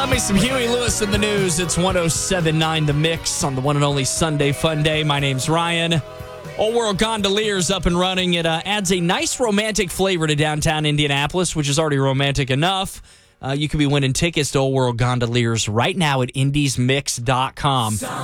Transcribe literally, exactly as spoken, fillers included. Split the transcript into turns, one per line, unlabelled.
Love me some Huey Lewis in the news. It's one oh seven point nine The Mix on the one and only Sunday Fun Day. My name's Ryan. Old World Gondoliers up and running. It uh, adds a nice romantic flavor to downtown Indianapolis, which is already romantic enough. Uh, you could be winning tickets to Old World Gondoliers right now at indies mix dot com.